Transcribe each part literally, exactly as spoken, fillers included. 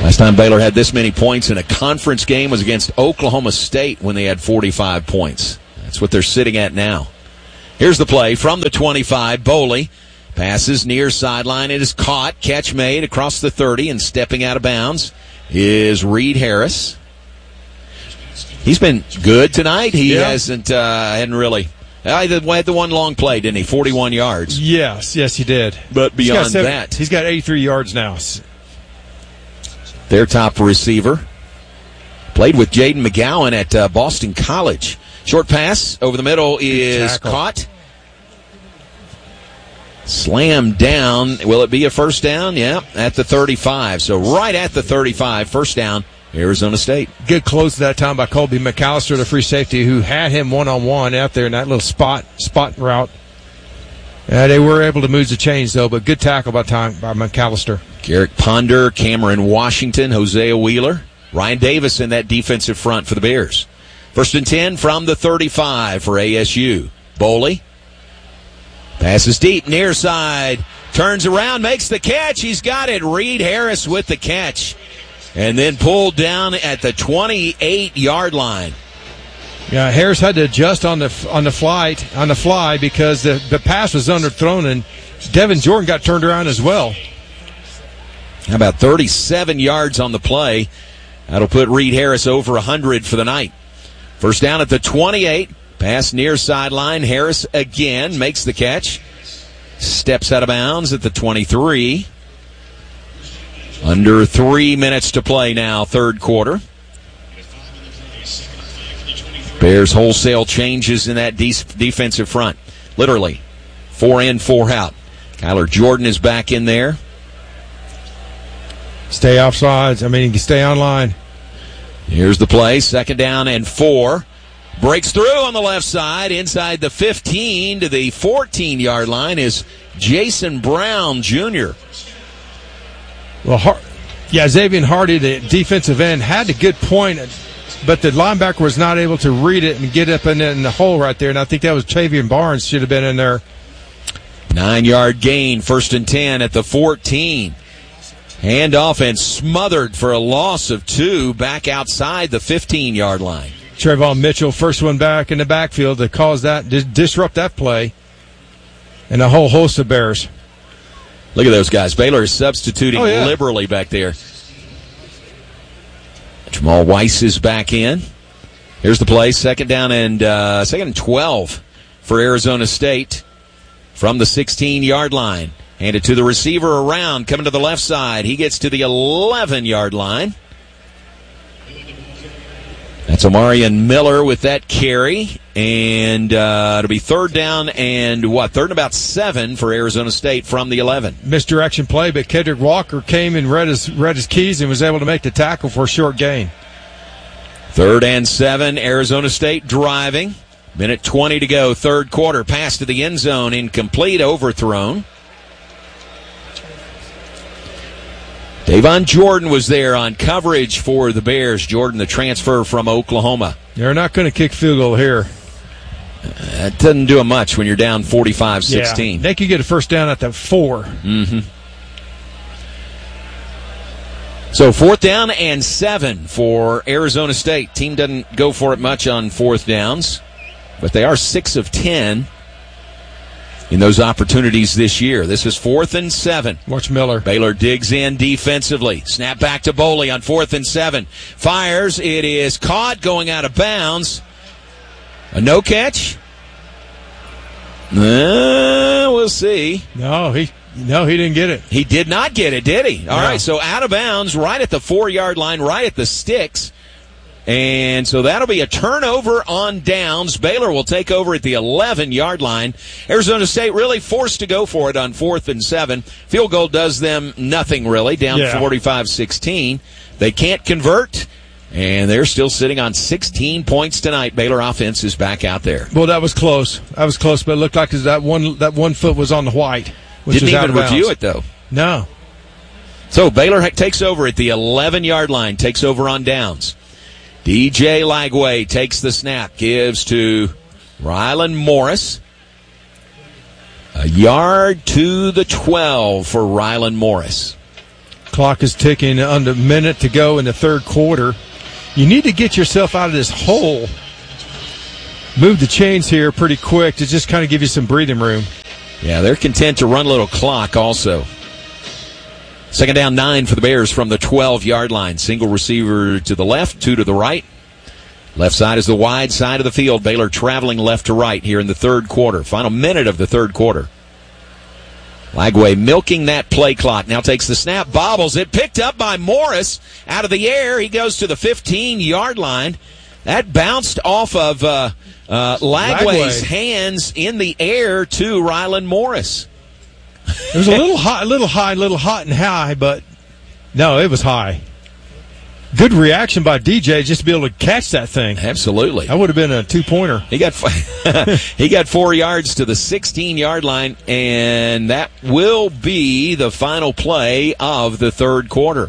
Last time Baylor had this many points in a conference game was against Oklahoma State when they had forty-five points. That's what they're sitting at now. Here's the play from the twenty-five. Boley passes near sideline. It is caught. Catch made across the thirty, and stepping out of bounds is Reed Harris. He's been good tonight. He yeah. hasn't uh, hadn't really uh, had the one long play, didn't he? forty-one yards. Yes, yes, he did. But beyond he's seven, that, he's got eighty-three yards now. Their top receiver played with Jaden McGowan at uh, Boston College. Short pass over the middle is caught. Slammed down. Will it be a first down? Yeah, at the thirty-five. So right at the thirty-five, first down, Arizona State. Good close that time by Colby McAllister, the free safety, who had him one-on-one out there in that little spot spot route. Uh, they were able to move the chains, though, but good tackle by time by McAllister. Garrick Ponder, Cameron Washington, Hosea Wheeler, Ryan Davis in that defensive front for the Bears. First and ten from the thirty-five for A S U. Boley passes deep, near side, turns around, makes the catch. He's got it. Reed Harris with the catch. And then pulled down at the twenty-eight-yard line. Yeah, Harris had to adjust on the on the flight on the fly because the, the pass was underthrown, and Devin Jordan got turned around as well. How about thirty-seven yards on the play? That'll put Reed Harris over one hundred for the night. First down at the twenty-eight. Pass near sideline. Harris again makes the catch. Steps out of bounds at the twenty-three. Under three minutes to play now, third quarter. Bears wholesale changes in that de- defensive front. Literally, four in, four out. Kyler Jordan is back in there. Stay off sides. I mean, you can stay on line. Here's the play. Second down and four. Breaks through on the left side. Inside the fifteen to the fourteen-yard line is Jason Brown, Junior Well, Har- yeah, Xavier Hardy, the defensive end, had a good point, but the linebacker was not able to read it and get up in the, in the hole right there, and I think that was Travian Barnes should have been in there. Nine-yard gain, first and ten at the fourteen. Handoff and smothered for a loss of two back outside the fifteen-yard line. Trayvon Mitchell, first one back in the backfield to cause that, dis- disrupt that play, and a whole host of Bears. Look at those guys. Baylor is substituting oh, yeah. liberally back there. Jamal Weiss is back in. Here's the play. Second down and uh, second and twelve for Arizona State from the sixteen-yard line. Hand it to the receiver around, coming to the left side. He gets to the eleven-yard line. That's Omarion Miller with that carry. And uh, it'll be third down and what? Third and about seven for Arizona State from the eleven. Misdirection play, but Kedrick Walker came and read his, read his keys and was able to make the tackle for a short gain. Third and seven, Arizona State driving. Minute twenty to go, third quarter. Pass to the end zone, incomplete, overthrown. Davon Jordan was there on coverage for the Bears. Jordan, the transfer from Oklahoma. They're not going to kick field goal here. Uh, it doesn't do much when you're down forty-five sixteen. Yeah, they could get a first down at the four. Mm-hmm. So fourth down and seven for Arizona State. Team doesn't go for it much on fourth downs, but they are six of ten in those opportunities this year. This is fourth and seven. Watch Miller. Baylor digs in defensively. Snap back to Boley on fourth and seven. Fires. It is caught going out of bounds. A no catch? Uh, we'll see. No, he no, he didn't get it. He did not get it, did he? All no. right, so out of bounds, right at the four-yard line, right at the sticks. And so that'll be a turnover on downs. Baylor will take over at the eleven-yard line. Arizona State really forced to go for it on fourth and seven. Field goal does them nothing, really, down yeah. forty-five sixteen. They can't convert. And they're still sitting on sixteen points tonight. Baylor offense is back out there. Well, that was close. That was close, but it looked like that one that one foot was on the white. Which Didn't was even review it, though. No. So Baylor takes over at the eleven-yard line, takes over on downs. D J Lagway takes the snap, gives to Rylan Morris. A yard to the twelve for Rylan Morris. Clock is ticking, under a minute to go in the third quarter. You need to get yourself out of this hole. Move the chains here pretty quick to just kind of give you some breathing room. Yeah, they're content to run a little clock also. Second down, nine for the Bears from the twelve-yard line. Single receiver to the left, two to the right. Left side is the wide side of the field. Baylor traveling left to right here in the third quarter. Final minute of the third quarter. Lagway milking that play clock. Now takes the snap, bobbles it, picked up by Morris out of the air. He goes to the fifteen-yard line. That bounced off of uh, uh, Lagway's Lagway. hands in the air to Ryland Morris. It was a little high, a little high, a little hot and high, but no, it was high. Good reaction by D J just to be able to catch that thing. Absolutely. That would have been a two-pointer. He got he got four yards to the sixteen-yard line, and that will be the final play of the third quarter.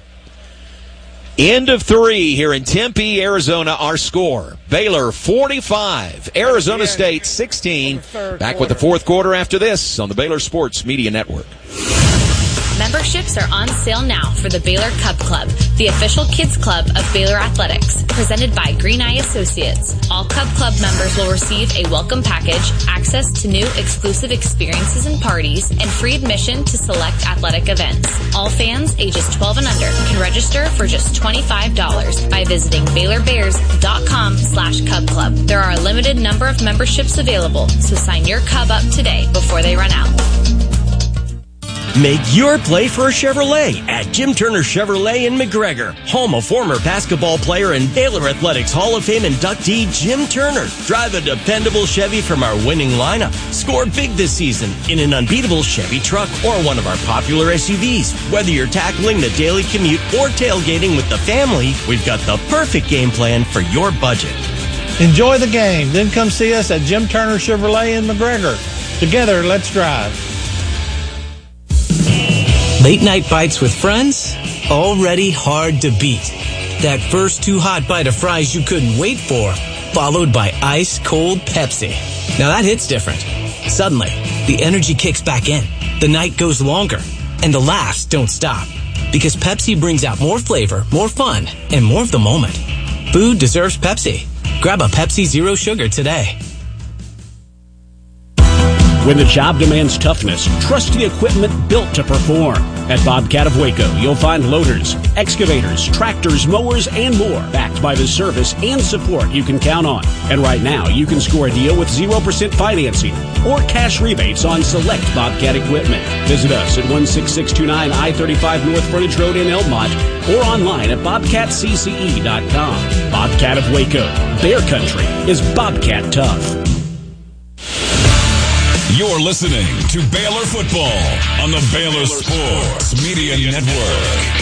End of three here in Tempe, Arizona. Our score, Baylor forty-five, Arizona State sixteen. Back with the fourth quarter after this on the Baylor Sports Media Network. Memberships are on sale now for the Baylor Cub Club, the official kids club of Baylor Athletics, presented by Green Eye Associates. All Cub Club members will receive a welcome package, access to new exclusive experiences and parties, and free admission to select athletic events. All fans ages twelve and under can register for just twenty-five dollars by visiting BaylorBears.com slash Cub Club. There are a limited number of memberships available, so sign your Cub up today before they run out. Make your play for a Chevrolet at Jim Turner Chevrolet in McGregor, home of former basketball player and Baylor Athletics Hall of Fame inductee Jim Turner. Drive a dependable Chevy from our winning lineup. Score big this season in an unbeatable Chevy truck or one of our popular S U Vs. Whether you're tackling the daily commute or tailgating with the family, we've got the perfect game plan for your budget. Enjoy the game, then come see us at Jim Turner Chevrolet in McGregor. Together, let's drive. Late night bites with friends? Already hard to beat. That first too hot bite of fries you couldn't wait for, followed by ice cold Pepsi. Now that hits different. Suddenly, the energy kicks back in, the night goes longer, and the laughs don't stop. Because Pepsi brings out more flavor, more fun, and more of the moment. Food deserves Pepsi. Grab a Pepsi Zero Sugar today. When the job demands toughness, trust the equipment built to perform. At Bobcat of Waco, you'll find loaders, excavators, tractors, mowers, and more, backed by the service and support you can count on. And right now, you can score a deal with zero percent financing or cash rebates on select Bobcat equipment. Visit us at one six six two nine I thirty-five North Frontage Road in Elmont or online at bobcat c c e dot com. Bobcat of Waco, Bear Country is Bobcat tough. You're listening to Baylor Football on the Baylor Sports Media Network.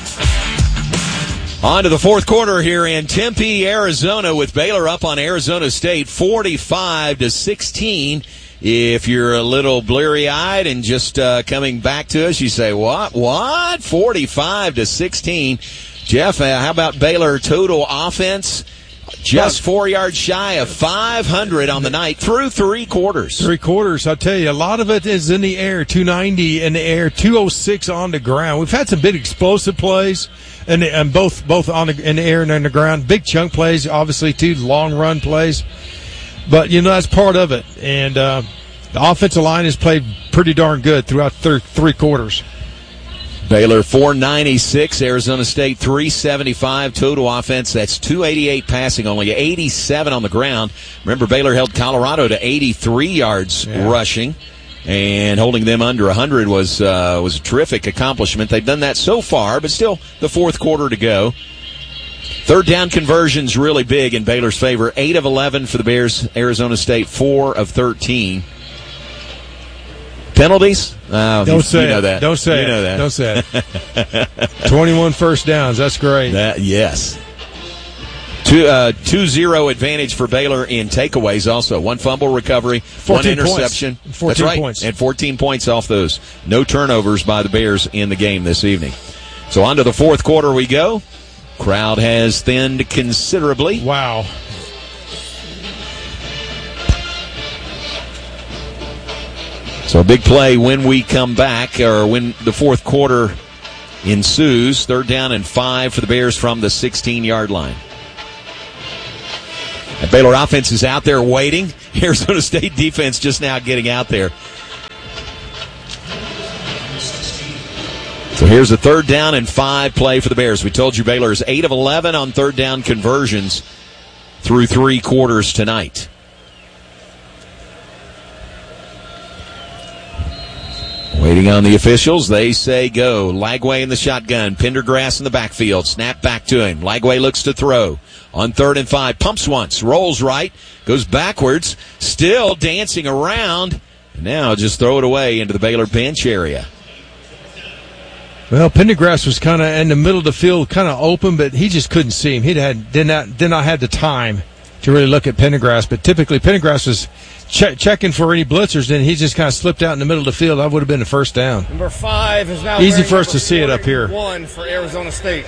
On to the fourth quarter here in Tempe, Arizona, with Baylor up on Arizona State forty-five to sixteen. If you're a little bleary-eyed and just uh, coming back to us, you say, what? What? forty-five to sixteen. Jeff, uh, how about Baylor total offense? Just four yards shy of five hundred on the night through three quarters. Three quarters, I'll tell you, a lot of it is in the air, two ninety in the air, two oh six on the ground. We've had some big explosive plays, and, and both both on the, in the air and on the ground. Big chunk plays, obviously, too, long run plays. But, you know, that's part of it. And uh, the offensive line has played pretty darn good throughout th- three quarters. Baylor four ninety-six, Arizona State three seventy-five total offense. That's two eighty-eight passing, only eighty-seven on the ground. Remember, Baylor held Colorado to eighty-three yards yeah. rushing, and holding them under one hundred was uh, was a terrific accomplishment. They've done that so far, but still the fourth quarter to go. Third down conversions really big in Baylor's favor. eight of eleven for the Bears. Arizona State four of thirteen. Penalties? Uh, Don't you, say you know it. that. Don't say you it. know that. Don't say it. twenty-one first downs. That's great. That, yes. Two, uh, two zero advantage for Baylor in takeaways also. One fumble recovery, one interception. Points. fourteen That's right. points. And fourteen points off those. No turnovers by the Bears in the game this evening. So on to the fourth quarter we go. Crowd has thinned considerably. Wow. So a big play when we come back, or when the fourth quarter ensues. Third down and five for the Bears from the sixteen-yard line. The Baylor offense is out there waiting. Arizona State defense just now getting out there. So here's a third down and five play for the Bears. We told you Baylor is eight of eleven on third down conversions through three quarters tonight. Waiting on the officials. They say go. Lagway in the shotgun. Pendergrass in the backfield. Snap back to him. Lagway looks to throw. On third and five. Pumps once. Rolls right. Goes backwards. Still dancing around. And now just throw it away into the Baylor bench area. Well, Pendergrass was kind of in the middle of the field, kind of open, but he just couldn't see him. He had did not did not have the time to really look at Pendergrass. But typically, Pendergrass was che- checking for any blitzers, and he just kind of slipped out in the middle of the field. That would have been the first down. Number five is now easy for us to see it up here. One for Arizona State.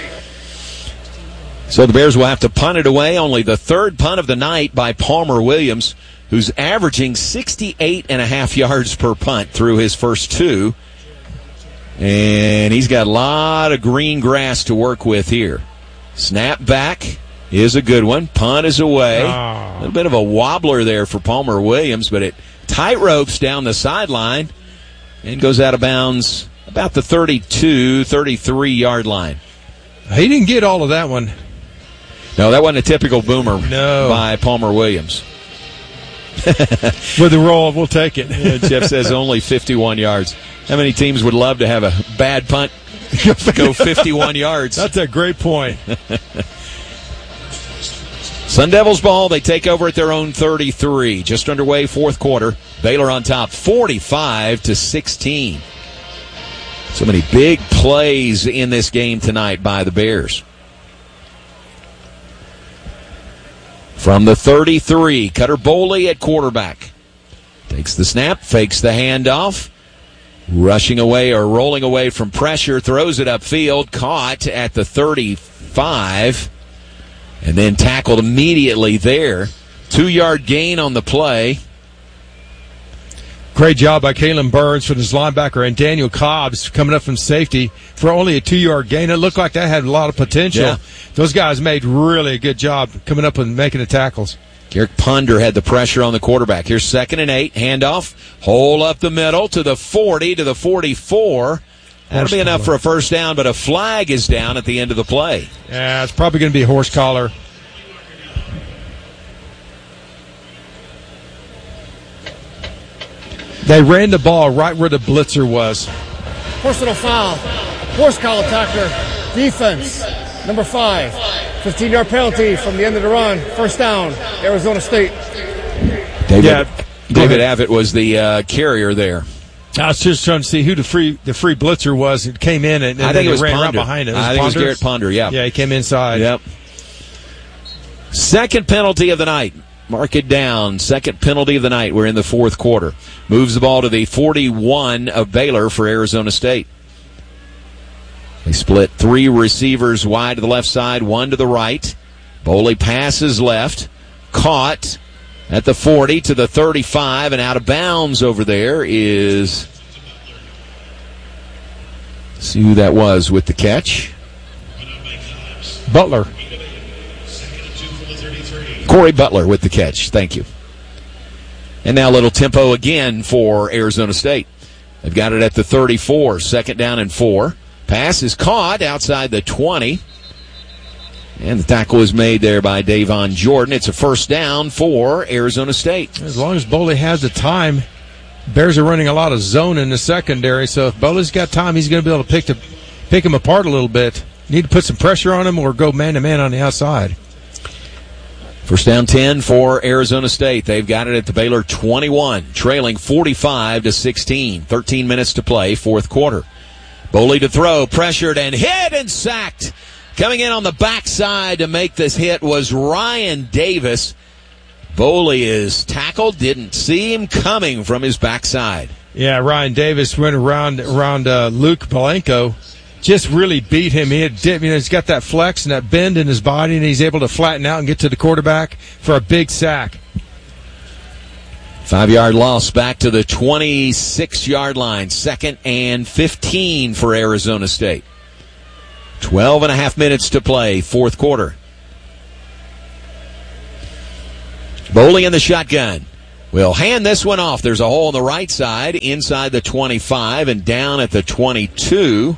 So the Bears will have to punt it away. Only the third punt of the night by Palmer Williams, who's averaging sixty-eight and a half yards per punt through his first two. And he's got a lot of green grass to work with here. Snap back is a good one. Punt is away. Oh. A little bit of a wobbler there for Palmer Williams, but it tight ropes down the sideline and goes out of bounds about the thirty-two, thirty-three-yard line. He didn't get all of that one. No, that wasn't a typical boomer no. by Palmer Williams. With the roll, we'll take it. Yeah, Jeff says only fifty-one yards. How many teams would love to have a bad punt go fifty-one yards? That's a great point. Sun Devils ball. They take over at their own thirty-three. Just underway, fourth quarter. Baylor on top, forty-five to sixteen. So many big plays in this game tonight by the Bears. From the thirty-three, Cutter Boley at quarterback. Takes the snap, fakes the handoff. Rushing away or rolling away from pressure, throws it upfield, caught at the thirty-five, and then tackled immediately there. Two-yard gain on the play. Great job by Kalen Burns for his linebacker, and Daniel Cobbs coming up from safety for only a two-yard gain. It looked like that had a lot of potential. Yeah. Those guys made really a good job coming up and making the tackles. Garrick Ponder had the pressure on the quarterback. Here's second and eight. Handoff. Hole up the middle to the forty, to the forty-four. That'll be enough for a first down, but a flag is down at the end of the play. Yeah, it's probably going to be a horse collar. They ran the ball right where the blitzer was. Personal foul. Horse collar tackler. Defense. Number five. fifteen-yard penalty from the end of the run. First down, Arizona State. David, yeah, David Abbott was the uh, carrier there. I was just trying to see who the free the free blitzer was. It came in and, and I think it was ran Ponder. right behind it. it I think Ponder? it was Garrett Ponder, yeah. Yeah, he came inside. Yep. Second penalty of the night. Mark it down. Second penalty of the night. We're in the fourth quarter. Moves the ball to the forty-one of Baylor for Arizona State. They split three receivers wide to the left side, one to the right. Boley passes left. Caught at the forty to the thirty-five, and out of bounds over there is... See who that was with the catch. Butler. Corey Butler with the catch. Thank you. And now a little tempo again for Arizona State. They've got it at the thirty-four, second down and four. Pass is caught outside the twenty. And the tackle is made there by Davon Jordan. It's a first down for Arizona State. As long as Boley has the time, Bears are running a lot of zone in the secondary, so if Boley's got time, he's going to be able to pick the, pick him apart a little bit. Need to put some pressure on him or go man-to-man on the outside. First down ten for Arizona State. They've got it at the Baylor twenty-one, trailing forty-five to sixteen. thirteen minutes to play, fourth quarter. Boley to throw, pressured and hit and sacked. Coming in on the backside to make this hit was Ryan Davis. Boley is tackled, didn't see him coming from his backside. Yeah, Ryan Davis went around around uh, Luke Palenko. Just really beat him. He had, you know, he's got that flex and that bend in his body, and he's able to flatten out and get to the quarterback for a big sack. Five-yard loss back to the twenty-six-yard line. Second and fifteen for Arizona State. Twelve and a half minutes to play, fourth quarter. Boley in the shotgun. We'll hand this one off. There's a hole on the right side, inside the twenty-five and down at the twenty-two.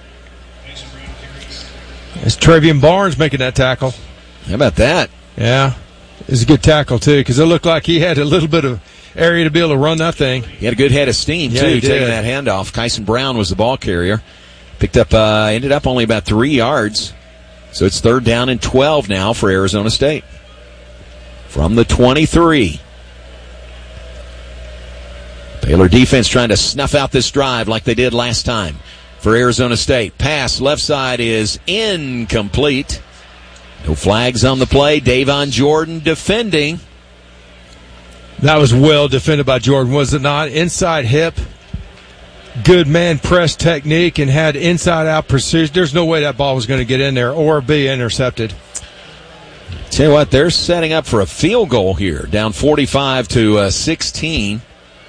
It's Travian Barnes making that tackle. How about that? Yeah. It's a good tackle, too, because it looked like he had a little bit of area to be able to run that thing. He had a good head of steam, yeah, too, taking that handoff. Kyson Brown was the ball carrier. Picked up, uh, ended up only about three yards. So it's third down and twelve now for Arizona State. From the twenty-three. Baylor defense trying to snuff out this drive like they did last time for Arizona State. Pass left side is incomplete. No flags on the play. Davon Jordan defending. That was well defended by Jordan, was it not? Inside hip. Good man press technique and had inside-out precision. There's no way that ball was going to get in there or be intercepted. Tell you what, they're setting up for a field goal here. Down forty-five to sixteen.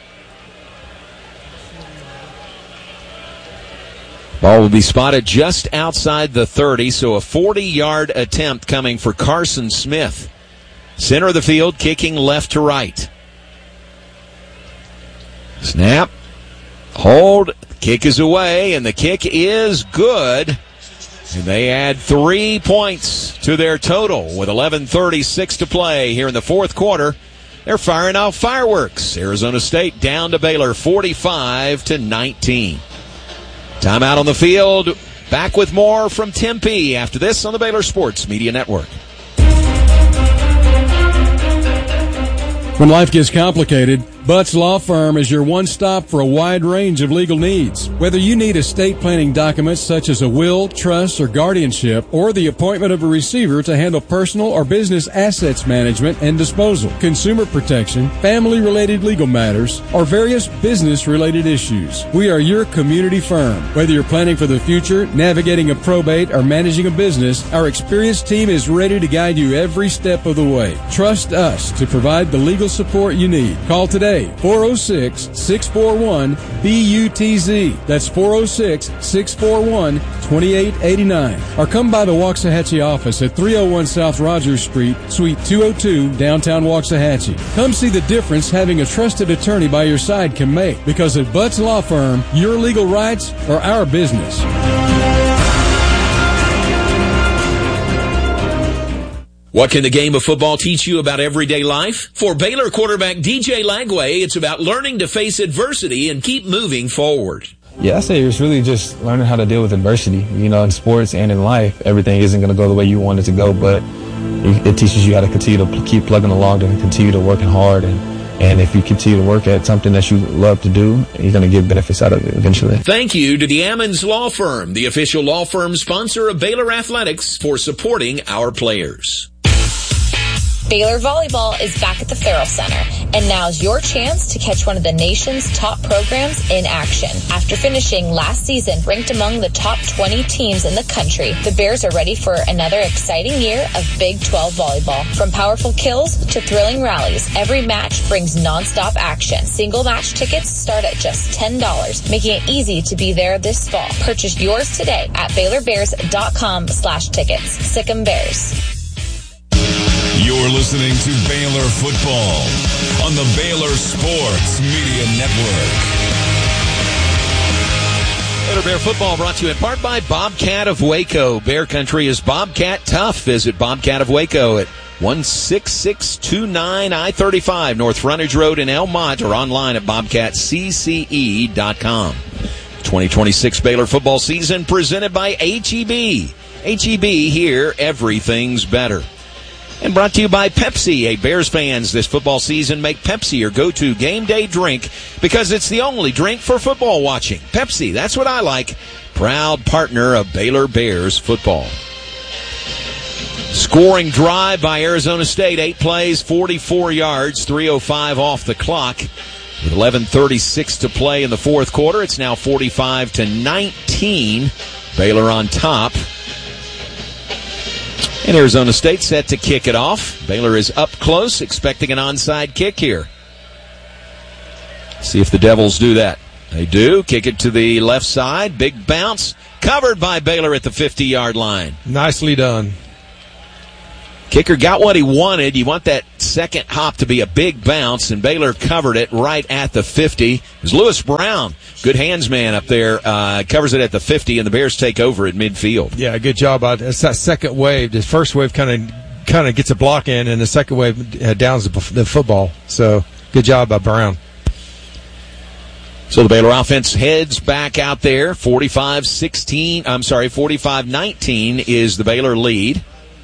Ball will be spotted just outside the thirty, so a forty-yard attempt coming for Carson Smith. Center of the field, kicking left to right. Snap. Hold. Kick is away, and the kick is good. And they add three points to their total with eleven thirty-six to play here in the fourth quarter. They're firing off fireworks. Arizona State down to Baylor forty-five to nineteen. Timeout on the field. Back with more from Tempe after this on the Baylor Sports Media Network. When life gets complicated, Butts Law Firm is your one-stop for a wide range of legal needs. Whether you need estate planning documents such as a will, trust, or guardianship, or the appointment of a receiver to handle personal or business assets management and disposal, consumer protection, family-related legal matters, or various business-related issues, we are your community firm. Whether you're planning for the future, navigating a probate, or managing a business, our experienced team is ready to guide you every step of the way. Trust us to provide the legal support you need. Call today. four oh six, six four one, B U T Z. That's four oh six, six four one, two eight eight nine. Or come by the Waxahachie office at three oh one South Rogers Street, Suite two oh two, downtown Waxahachie. Come see the difference having a trusted attorney by your side can make. Because at Butts Law Firm, your legal rights are our business. What can the game of football teach you about everyday life? For Baylor quarterback D J Lagway, it's about learning to face adversity and keep moving forward. Yeah, I say it's really just learning how to deal with adversity. You know, in sports and in life, everything isn't going to go the way you want it to go, but it teaches you how to continue to keep plugging along and continue to working hard. And, and if you continue to work at something that you love to do, you're going to get benefits out of it eventually. Thank you to the Ammons Law Firm, the official law firm sponsor of Baylor Athletics, for supporting our players. Baylor Volleyball is back at the Farrell Center, and now's your chance to catch one of the nation's top programs in action. After finishing last season ranked among the top twenty teams in the country, the Bears are ready for another exciting year of Big twelve volleyball. From powerful kills to thrilling rallies, every match brings nonstop action. Single match tickets start at just ten dollars, making it easy to be there this fall. Purchase yours today at Baylor Bears dot com slash tickets. Sic 'em Bears. You're listening to Baylor Football on the Baylor Sports Media Network. Baylor Bear Football brought to you in part by Bobcat of Waco. Bear Country is Bobcat tough. Visit Bobcat of Waco at one six six two nine I thirty-five North Frontage Road in Elmont, or online at bobcat c c e dot com. twenty twenty-six Baylor football season presented by H E B. H E B, here, everything's better. And brought to you by Pepsi. Hey, Bears fans, this football season, make Pepsi your go-to game day drink because it's the only drink for football watching. Pepsi, that's what I like. Proud partner of Baylor Bears football. Scoring drive by Arizona State. Eight plays, forty-four yards, three oh five off the clock. With eleven thirty-six to play in the fourth quarter, it's now forty-five to nineteen. Baylor on top. And Arizona State set to kick it off. Baylor is up close, expecting an onside kick here. See if the Devils do that. They do. Kick it to the left side. Big bounce. Covered by Baylor at the fifty-yard line. Nicely done. Kicker got what he wanted. You want that second hop to be a big bounce, and Baylor covered it right at the fifty. It was Lewis Brown, good hands man up there, uh, covers it at the fifty, and the Bears take over at midfield. Yeah, good job. Uh, it's that second wave. The first wave kind of kind of gets a block in, and the second wave uh, downs the, the football. So good job by Brown. So the Baylor offense heads back out there. forty-five sixteen, I'm sorry, forty-five nineteen is the Baylor lead.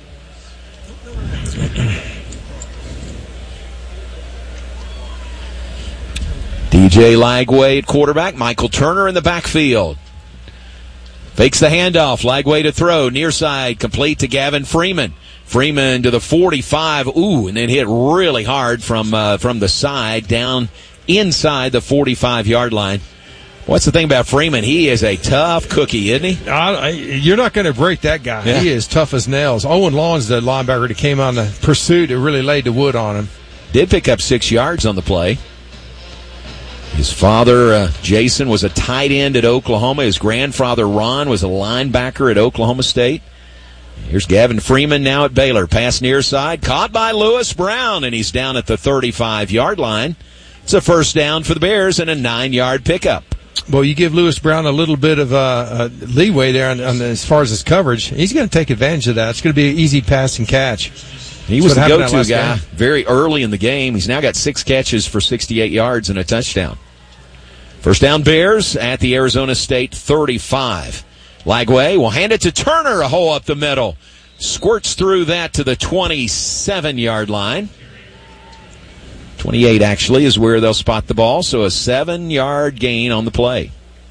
D J Lagway at quarterback. Michael Turner in the backfield. Fakes the handoff. Lagway to throw. Near side. Complete to Gavin Freeman. Freeman to the forty-five. Ooh, and then hit really hard from uh, from the side down inside the forty-five-yard line. What's the thing about Freeman? He is a tough cookie, isn't he? I, you're not going to break that guy. Yeah. He is tough as nails. Owen Long's the linebacker that came on the pursuit that really laid the wood on him. Did pick up six yards on the play. His father, uh, Jason, was a tight end at Oklahoma. His grandfather, Ron, was a linebacker at Oklahoma State. Here's Gavin Freeman now at Baylor. Pass near side. Caught by Lewis Brown, and he's down at the thirty-five-yard line. It's a first down for the Bears and a nine-yard pickup. Well, you give Lewis Brown a little bit of uh, uh, leeway there on, on the, as far as his coverage. He's going to take advantage of that. It's going to be an easy pass and catch. He was the go-to guy very early in the game. He's now got six catches for sixty-eight yards and a touchdown. First down Bears at the Arizona State thirty-five. Lagway will hand it to Turner, a hole up the middle. Squirts through that to the twenty-seven-yard line. twenty-eight, actually, is where they'll spot the ball, so a seven-yard gain on the play.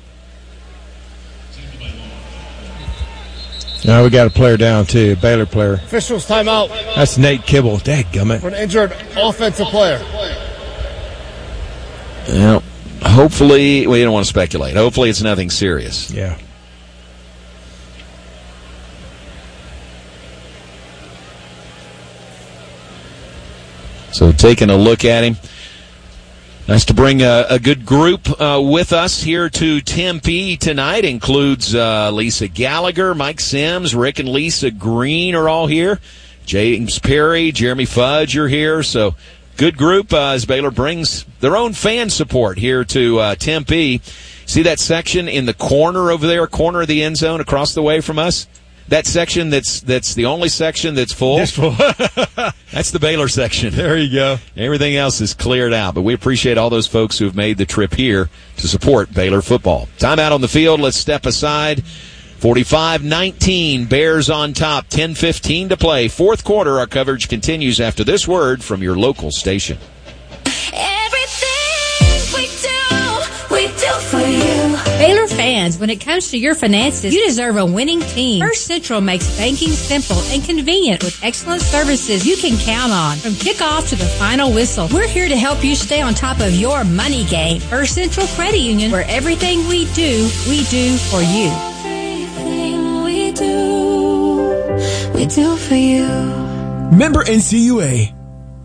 Now we got a player down, too, a Baylor player. Officials timeout. That's Nate Kibble. Dadgummit. For an injured offensive player. Well, hopefully, we don't want to speculate. Hopefully it's nothing serious. Yeah. So taking a look at him. Nice to bring a, a good group uh, with us here to Tempe tonight. Includes uh, Lisa Gallagher, Mike Sims, Rick and Lisa Green are all here. James Perry, Jeremy Fudge are here. So good group uh, as Baylor brings their own fan support here to uh, Tempe. See that section in the corner over there, corner of the end zone across the way from us? That section that's that's the only section that's full. It's full. That's the Baylor section. There you go. Everything else is cleared out, but we appreciate all those folks who have made the trip here to support Baylor football. Timeout on the field. Let's step aside. forty-five nineteen, Bears on top. ten fifteen to play. Fourth quarter. Our coverage continues after this word from your local station. Everything we do, we do for you. Baylor fans, when it comes to your finances, you deserve a winning team. First Central makes banking simple and convenient with excellent services you can count on. From kickoff to the final whistle, we're here to help you stay on top of your money game. First Central Credit Union, where everything we do, we do for you. Everything we do, we do for you. Member N C U A.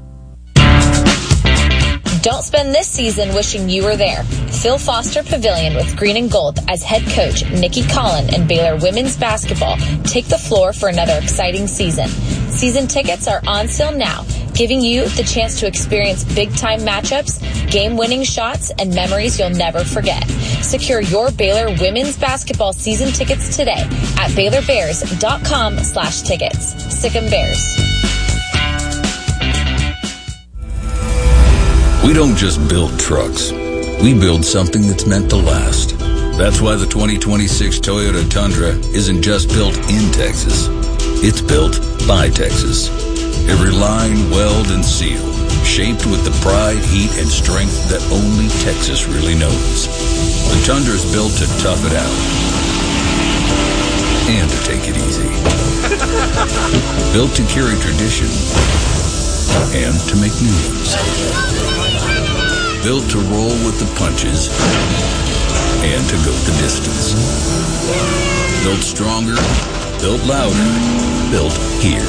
Don't spend this season wishing you were there. Phil Foster Pavilion with Green and Gold as head coach Nikki Collin and Baylor women's basketball take the floor for another exciting season. Season tickets are on sale now, giving you the chance to experience big-time matchups, game-winning shots, and memories you'll never forget. Secure your Baylor women's basketball season tickets today at Baylor Bears dot com slash tickets. Sic 'em Bears. We don't just build trucks. We build something that's meant to last. That's why the twenty twenty-six Toyota Tundra isn't just built in Texas. It's built by Texas. Every line, weld, and seal, shaped with the pride, heat, and strength that only Texas really knows. The Tundra's built to tough it out and to take it easy. Built to carry tradition and to make new ones. Built to roll with the punches and to go the distance. Built stronger, built louder, built here.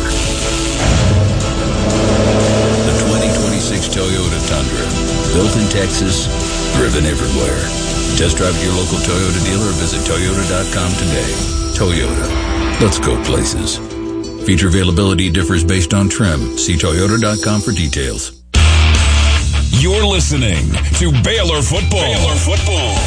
The twenty twenty-six Toyota Tundra. Built in Texas, driven everywhere. Test drive at your local Toyota dealer or visit Toyota dot com today. Toyota. Let's go places. Feature availability differs based on trim. See Toyota dot com for details. You're listening to Baylor Football. Baylor Football.